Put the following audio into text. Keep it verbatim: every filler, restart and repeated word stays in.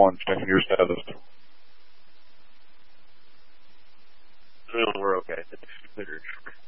everyone checking your status? No, we're okay. It's clear.